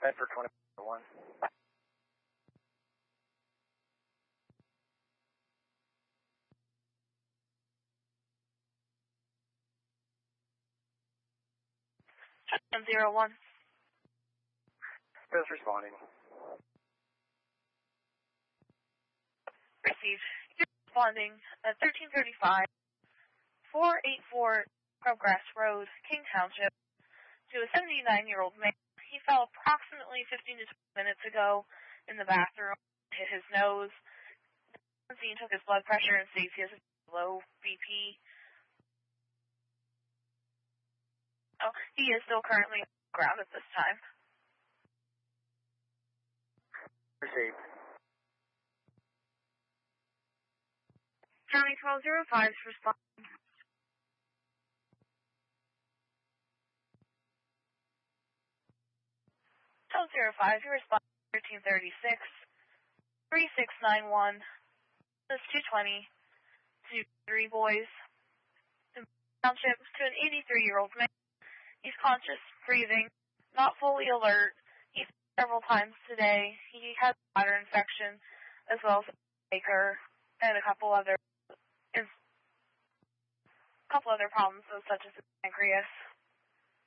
Bedford 21. And 01. Just responding. Received. You're responding at 1335, 484 Crabgrass Road, King Township, to a 79-year-old man. He fell approximately 15 to 20 minutes ago in the bathroom, hit his nose. The scene took his blood pressure and states he has a low BP. Oh, he is still currently on the ground at this time. Received. County 1205 is responding. 1205, you respond 1336, 3691, this 220, to 3 boys, in Township, to an 83-year-old man. He's conscious, breathing, not fully alert. He's several times today. He has bladder infection, as well as a baker, and a couple other problems, such as the pancreas.